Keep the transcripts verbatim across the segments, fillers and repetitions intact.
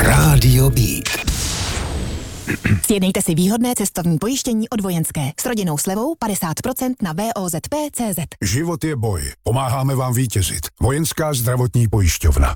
Rádio Beat. Sjednejte si výhodné cestovní pojištění od Vojenské s rodinnou slevou padesát procent na V O Z P tečka cé zet. Život je boj. Pomáháme vám vítězit. Vojenská zdravotní pojišťovna.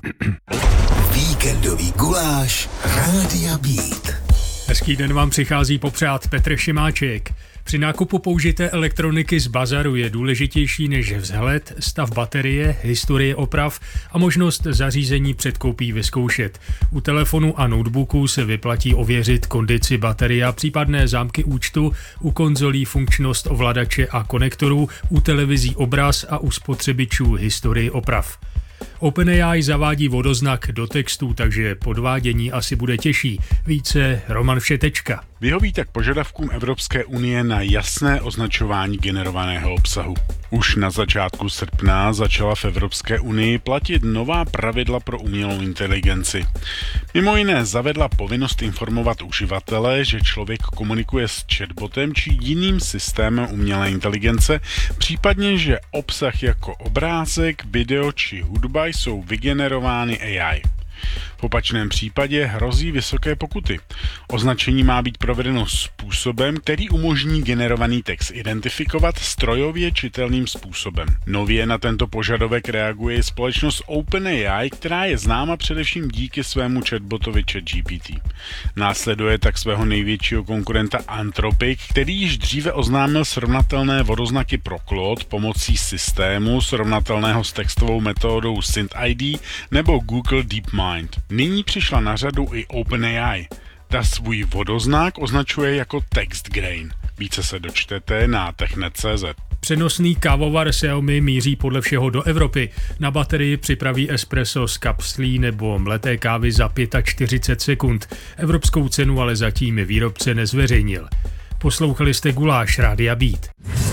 Víkendový guláš Rádia Beat. Hezký den vám přichází popřát Petr Šimáček. Při nákupu použité elektroniky z bazaru je důležitější než vzhled, stav baterie, historie oprav a možnost zařízení před koupí vyzkoušet. U telefonu a notebooku se vyplatí ověřit kondici baterie a případné zámky účtu, u konzolí funkčnost ovladače a konektorů, u televizí obraz a u spotřebičů historii oprav. OpenAI zavádí vodoznak do textu, takže podvádění asi bude těžší. Více Roman Všetečka. Vyhoví tak požadavkům Evropské unie na jasné označování generovaného obsahu. Už na začátku srpna začala v Evropské unii platit nová pravidla pro umělou inteligenci. Mimo jiné zavedla povinnost informovat uživatele, že člověk komunikuje s chatbotem či jiným systémem umělé inteligence, případně, že obsah jako obrázek, video či hudba jsou vygenerovány A I. V opačném případě hrozí vysoké pokuty. Označení má být provedeno způsobem, který umožní generovaný text identifikovat strojově čitelným způsobem. Nově na tento požadavek reaguje společnost OpenAI, která je známa především díky svému chatbotovi ChatGPT. Následuje tak svého největšího konkurenta Anthropic, který již dříve oznámil srovnatelné vodoznaky pro Claude pomocí systému srovnatelného s textovou metodou SynthID nebo Google DeepMind. Nyní přišla na řadu i OpenAI. Ta svůj vodoznak označuje jako text grain. Více se dočtete na technet tečka cé zet. Přenosný kávovar Xiaomi míří podle všeho do Evropy. Na baterii připraví espresso z kapslí nebo mleté kávy za čtyřicet pět sekund. Evropskou cenu ale zatím výrobce nezveřejnil. Poslouchali jste Guláš Rádia Beat.